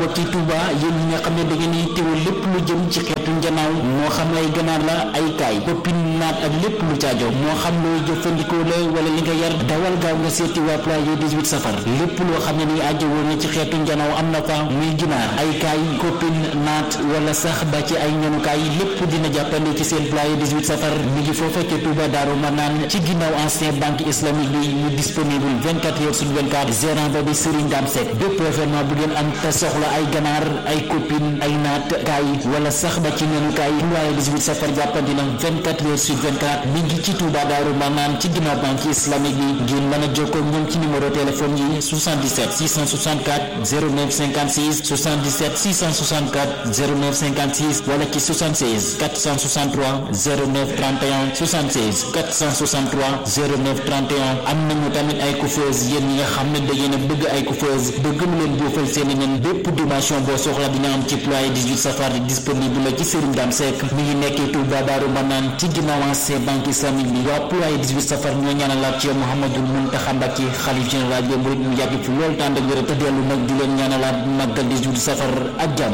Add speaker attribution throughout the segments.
Speaker 1: mbokki Touba yéen ñi nga xam ne da ngeen di teewal lépp lu jëm ci xeetu njanaaw moo xam ay ganaar la ay kaay koppin naat ak lépp lu caajo moo xam looy jëfandikoo la wala li nga yar dawal gaaw nga seeti waa ployé 18 safar lépp loo xam ne ni aajo woon na ci xeetu njanaaw am na fa muy ginaar ay kaay koppin naat wala sax ba ci ay ñanukaay lépp dina jàppandi ci seen ployé 18 safar mi ngi foofa ca Touba Daaru Manaan ci ginnaaw ancien banque islamique bi mu disponible 24 heures sur 24 gérant ba di Serigne Dame Seck bépp événement bu ngeen am te soxla ay ganaar ay copine ay naat kaay wala sax ba ci ñanukaay ployé 18 safar jàppandi na 24 heures sur 24 mi ngi ci Touba Daaru Manaan ci ginnaaw banque islamique bi ngeen mën a jokkoo ñoom ci numéro téléphone yi 77 664 09 56 77 664 09 56 wala ci 76 463 09 31 76 463 09 31 am nañu tamit ay coiffeuse yéen ñi nga xam ne da ngeen a bëgg ay coiffeuse bëgg mu leen buufal seeni nen bépp dimension boo soxla dina am ci ployé 18 safar disponible la ci Serigne Dame Seck mi ngi nekkee Touba Daaru Manaan ci ginnaaw ancien banque islamique bi waa ployé 18 safar ñoo ñaanalaat ci Mouhamadoul Mountakha Mbacké xalif général des mourides mu yàgg fi loolu tànd ak wér te dellu nag di leen ñaanalaat màggal 18 safar ak jàmm.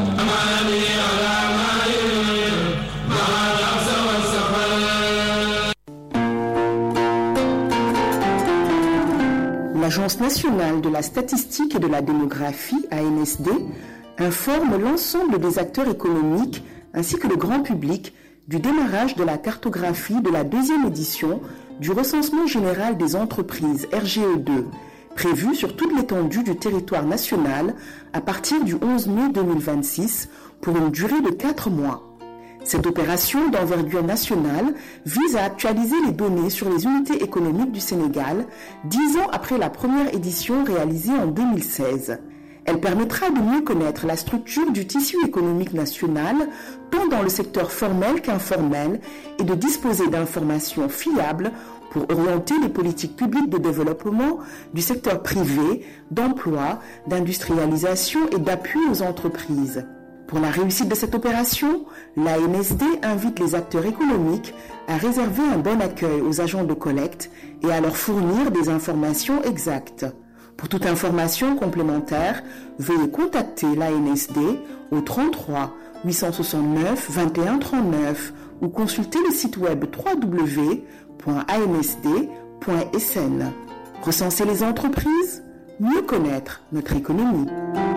Speaker 2: L'Agence nationale de la statistique et de la démographie, ANSD, informe l'ensemble des acteurs économiques ainsi que le grand public du démarrage de la cartographie de la deuxième édition du recensement général des entreprises RGE2, prévu sur toute l'étendue du territoire national à partir du 11 mai 2026 pour une durée de 4 mois. Cette opération d'envergure nationale vise à actualiser les données sur les unités économiques du Sénégal 10 ans après la première édition réalisée en 2016. Elle permettra de mieux connaître la structure du tissu économique national, tant dans le secteur formel qu'informel, et de disposer d'informations fiables pour orienter les politiques publiques de développement du secteur privé, d'emploi, d'industrialisation et d'appui aux entreprises. Pour la réussite de cette opération, l'ANSD invite les acteurs économiques à réserver un bon accueil aux agents de collecte et à leur fournir des informations exactes. Pour toute information complémentaire, veuillez contacter l'ANSD au 33 869 21 39 ou consulter le site web www.ansd.sn. Recenser les entreprises, mieux connaître notre économie.